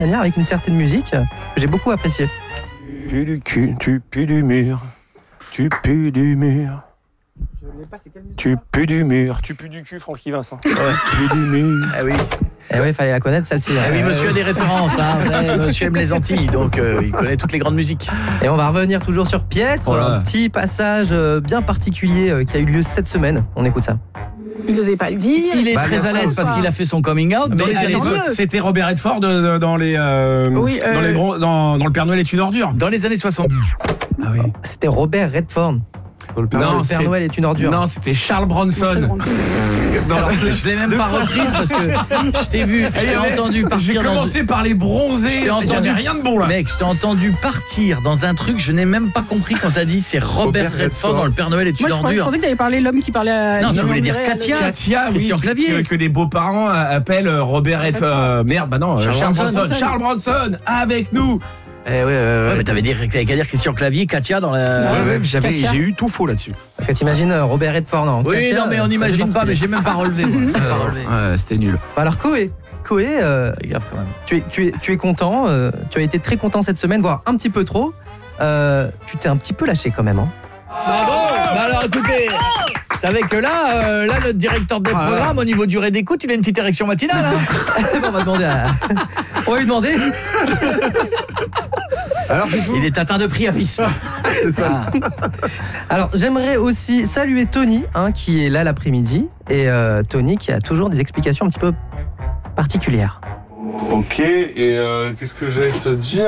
manière avec une certaine musique que j'ai beaucoup appréciée. Tu pues du cul, tu pues du mur, tu pues du mur. Tu pues du mur, tu pues du cul, Francky Vincent. Ouais. Tu pues du mur. Ah oui. Eh oui, fallait la connaître celle-ci. Ah oui, monsieur a des références, hein. Vous savez, monsieur aime les Antilles, donc il connaît toutes les grandes musiques. Et on va revenir toujours sur Piètre, Voilà. un petit passage bien particulier qui a eu lieu cette semaine. On écoute ça. Il n'osait pas le dire. Il est très à l'aise parce qu'il a fait son coming out. Dans les années C'était Robert Redford dans les Oui, dans le Père Noël est une ordure. Dans les années 70. Ah oui. C'était Robert Redford. Non, Le Père Noël est une ordure. Non, c'était Charles Bronson. Alors, je l'ai même pas reprise parce que je t'ai vu, je t'ai entendu J'ai partir dans... commencé par les bronzés. Je t'ai entendu- J'avais rien de bon là. Mec, je t'ai entendu partir dans un truc, je n'ai même pas compris quand t'as dit c'est Robert Redford dans le Père Noël est Moi, une je ordure. pensais que t'allais parler l'homme qui parlait à... Non, tu voulais dire Katia. Katia, oui, Christian Clavier. que les beaux-parents appellent Robert Redford. Merde, bah non, Charles Bronson. Charles Bronson, avec nous. Ouais, mais t'avais qu'à dire Christian Clavier, Katia dans la... Ouais, Katia. j'ai eu tout faux là-dessus. Parce que t'imagines Robert Redford en Oui, Katia, non, mais on ça n'imagine fait pas, mais particulier. j'ai même pas relevé. Moi. Pas relevé. Ouais, c'était nul. Alors Koé, Fais gaffe quand même. tu es content, tu as été très content cette semaine, voire un petit peu trop. Tu t'es un petit peu lâché quand même. Hein. Bravo. Bah alors écoutez, vous savez que là, notre directeur de programme, au niveau durée d'écoute, il a une petite érection matinale. Hein. On va demander à... On va lui demander. Alors, Fifou, Il est atteint de priapisme. c'est ça. Alors j'aimerais aussi saluer Tony, qui est là l'après-midi. Et Tony qui a toujours des explications un petit peu particulières. Ok, et qu'est-ce que j'allais te dire?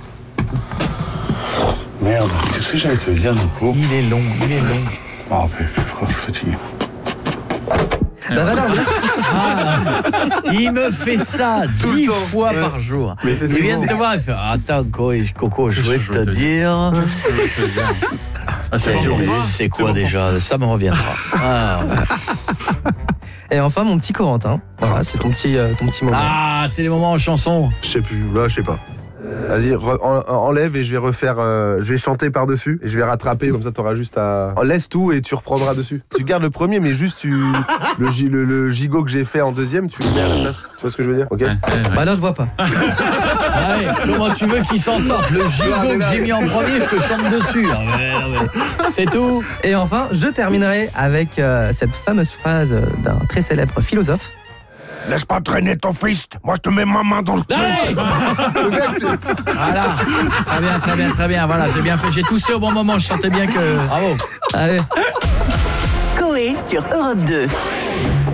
Merde, qu'est-ce que j'allais te dire, du coup? Il est long. Ah, mais frère, je suis fatigué. Bah, va dormir. Il me fait ça Tout le 10 temps. fois par jour. Mais Il vient de te voir et fait attends Coco, je voulais te dire. C'est quoi déjà? Ça me reviendra. Ah. Et enfin mon petit Corentin. Voilà, c'est ton petit moment. Ah, c'est les moments en chanson. Je sais plus, là, je sais pas. Vas-y, enlève et je vais refaire, je vais chanter par-dessus et je vais rattraper, comme ça t'auras juste à... Laisse tout et tu reprendras dessus. Tu gardes le premier, mais juste le gigot que j'ai fait en deuxième, tu le mets à la place. Tu vois ce que je veux dire? Ok. Bah là je vois pas. Allez, comment tu veux qu'il s'en sorte? Le gigot que j'ai mis en premier, je te chante dessus. Ah ouais, non, mais c'est tout. Et enfin, je terminerai avec cette fameuse phrase d'un très célèbre philosophe. Laisse pas traîner ton fist, moi je te mets ma main dans le cul. Allez. Voilà. Très bien. Voilà, j'ai bien fait. J'ai toussé au bon moment. Je sentais bien que... Bravo. Allez. Coé sur Europe 2.